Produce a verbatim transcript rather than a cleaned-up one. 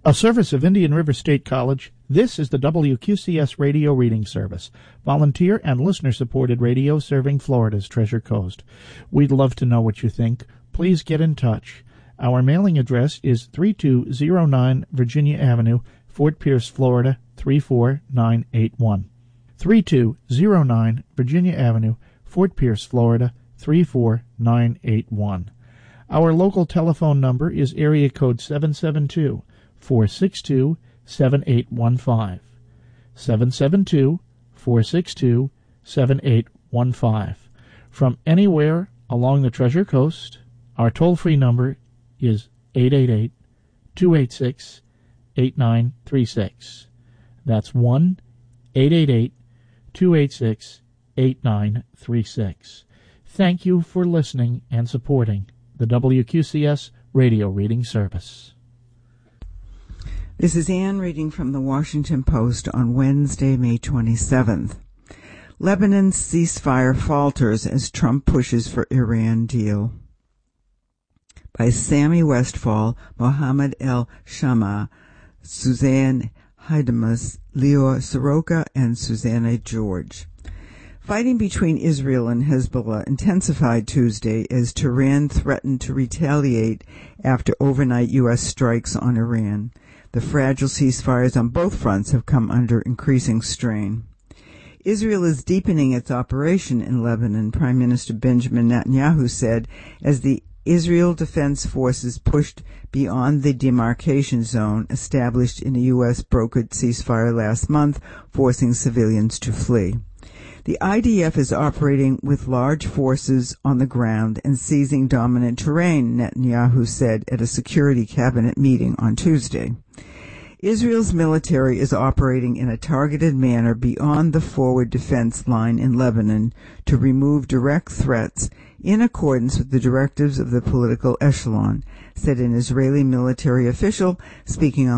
A service of Indian River State College, this is the W Q C S Radio Reading Service, volunteer and listener-supported radio serving Florida's Treasure Coast. We'd love to know what you think. Please get in touch. Our mailing address is three two zero nine Virginia Avenue, Fort Pierce, Florida, three four nine eight one. three two zero nine Virginia Avenue, Fort Pierce, Florida, three four nine eight one. Our local telephone number is area code seven seven two, four six two, seven eight one five. seven seven two, four six two, seven eight one five. From anywhere along the Treasure Coast, our toll-free number is eight eight eight, two eight six, eight nine three six. That's one eight eight eight, two eight six, eight nine three six. Thank you for listening and supporting the W Q C S Radio Reading Service. This is Ann reading from the Washington Post on Wednesday, May twenty-seventh. Lebanon's ceasefire falters as Trump pushes for Iran deal. By Sammy Westfall, Mohammed El Shama, Suzanne Heidemus, Leo Soroka, and Susanna George. Fighting between Israel and Hezbollah intensified Tuesday as Tehran threatened to retaliate after overnight U S strikes on Iran. The fragile ceasefires on both fronts have come under increasing strain. Israel is deepening its operation in Lebanon, Prime Minister Benjamin Netanyahu said, as the Israel Defense Forces pushed beyond the demarcation zone established in a U S-brokered ceasefire last month, forcing civilians to flee. The I D F is operating with large forces on the ground and seizing dominant terrain, Netanyahu said at a security cabinet meeting on Tuesday. Israel's military is operating in a targeted manner beyond the forward defense line in Lebanon to remove direct threats in accordance with the directives of the political echelon, said an Israeli military official speaking on